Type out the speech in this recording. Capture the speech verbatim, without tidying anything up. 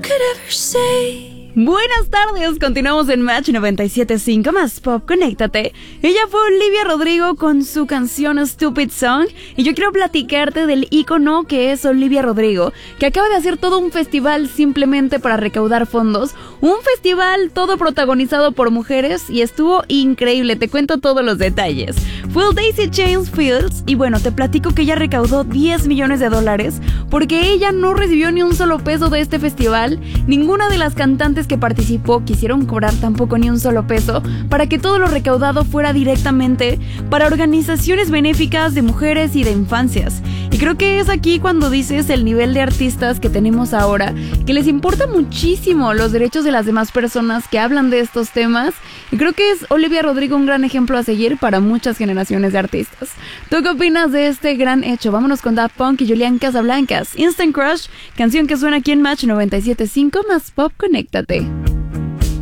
could ever say. Buenas tardes, continuamos en Match noventa y siete punto cinco más Pop, conéctate. Ella fue Olivia Rodrigo con su canción Stupid Song. Y yo quiero platicarte del ícono que es Olivia Rodrigo, que acaba de hacer todo un festival simplemente para recaudar fondos. Un festival todo protagonizado por mujeres y estuvo increíble, te cuento todos los detalles. Fue el Daisy Chains Fields y bueno, te platico que ella recaudó diez millones de dólares porque ella no recibió ni un solo peso de este festival. Ninguna de las cantantes que participó quisieron cobrar tampoco ni un solo peso, para que todo lo recaudado fuera directamente para organizaciones benéficas de mujeres y de infancias. Y creo que es aquí cuando dices el nivel de artistas que tenemos ahora, que les importa muchísimo los derechos de las demás personas que hablan de estos temas. Y creo que es Olivia Rodrigo un gran ejemplo a seguir para muchas generaciones de artistas. ¿Tú qué opinas de este gran hecho? Vámonos con Daft Punk y Julián Casablancas, Instant Crush, canción que suena aquí en Match noventa y siete punto cinco más Pop, conéctate.